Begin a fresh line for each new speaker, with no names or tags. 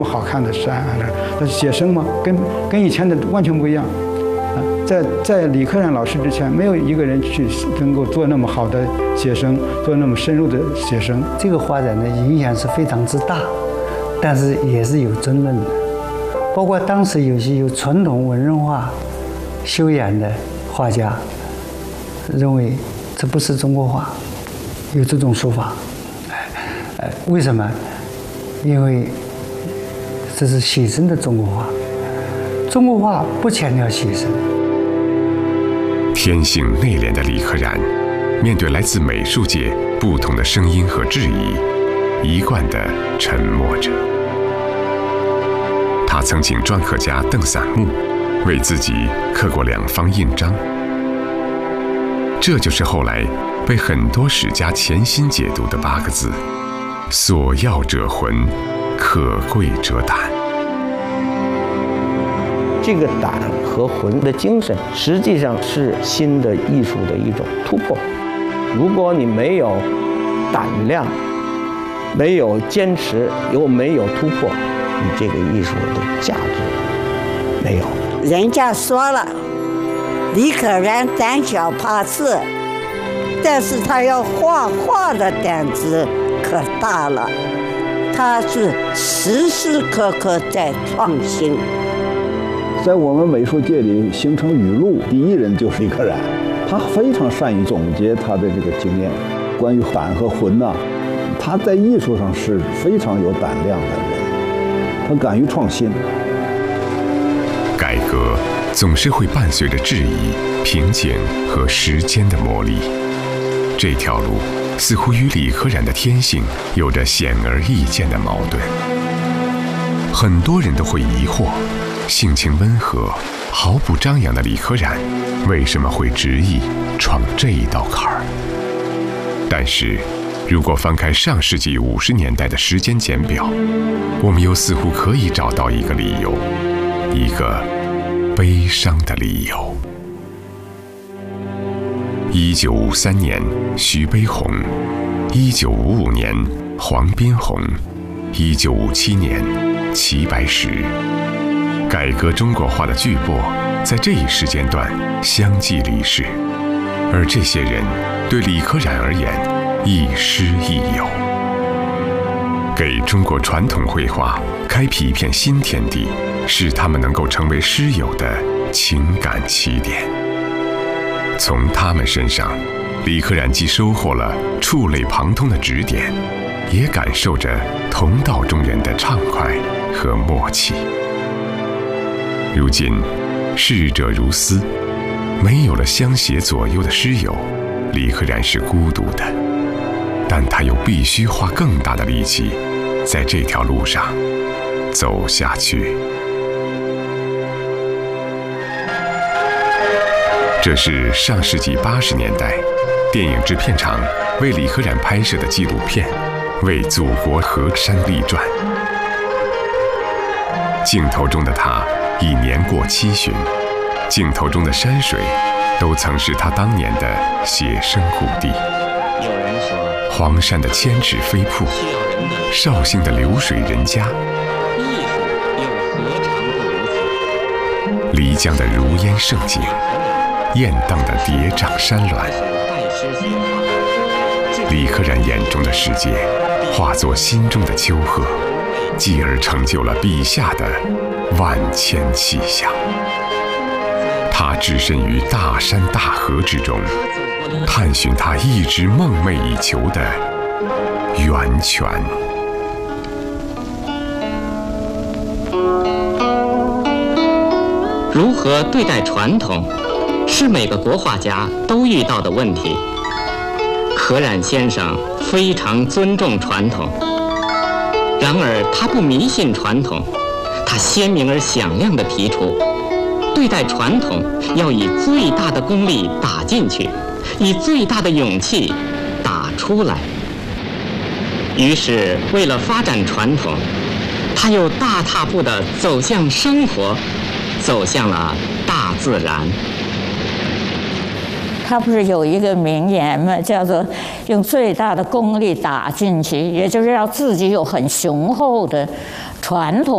好看的山啊，那写生嘛，跟以前的完全不一样。在李可染老师之前，没有一个人去能够做那么好的写生，做那么深入的写生。
这个发展的影响是非常之大，但是也是有争论的。包括当时有些有传统文人画修养的画家认为这不是中国画，有这种说法。为什么？因为这是写生的中国画，中国画不强调写生。
天性内敛的李可染，面对来自美术界不同的声音和质疑，一贯地沉默着。他曾请篆刻家邓散木为自己刻过2方印章，这就是后来被很多史家潜心解读的8个字：所要者魂，可贵者胆。
这个胆和魂的精神，实际上是新的艺术的一种突破。如果你没有胆量，没有坚持，又没有突破，你这个艺术的价值没有。
人家说了，李可染胆小怕事，但是他要画画的胆子可大了，他是时时刻刻在创新。
在我们美术界里形成语录第一人就是李可染，他非常善于总结他的这个经验。关于胆和魂呢，他在艺术上是非常有胆量的人，他敢于创新。
改革总是会伴随着质疑、瓶颈和时间的磨砺，这条路似乎与李可染的天性有着显而易见的矛盾。很多人都会疑惑，性情温和、毫不张扬的李可染为什么会执意闯这一道坎儿？但是，如果翻开上世纪50年代的时间简表，我们又似乎可以找到一个理由，一个悲伤的理由。1953年，徐悲鸿；1955年，黄宾虹；1957年，齐白石。改革中国画的巨擘在这一时间段相继离世，而这些人对李可染而言亦师亦友，给中国传统绘画开辟一片新天地，使他们能够成为师友的情感起点。从他们身上，李可染既收获了触类旁通的指点，也感受着同道中人的畅快和默契。如今，逝者如斯，没有了相携左右的师友，李可染是孤独的，但他又必须花更大的力气，在这条路上走下去。这是上世纪80年代电影制片厂为李可染拍摄的纪录片《为祖国河山立传》。镜头中的他已年过70，镜头中的山水都曾是他当年的写生故地。
有人说，
黄山的千尺飞瀑，绍兴的流水人家，
艺术又何尝不如此？
漓江的如烟胜景，雁荡的叠嶂山峦。李可染眼中的世界化作心中的丘壑，继而成就了笔下的万千气象。他置身于大山大河之中，探寻他一直梦寐以求的源泉。
如何对待传统，是每个国画家都遇到的问题。可染先生非常尊重传统，然而他不迷信传统，他鲜明而响亮地提出，对待传统要以最大的功力打进去，以最大的勇气打出来。于是为了发展传统，他又大踏步地走向生活，走向了大自然。
他不是有一个名言吗？叫做用最大的功力打进去，也就是要自己有很雄厚的传统。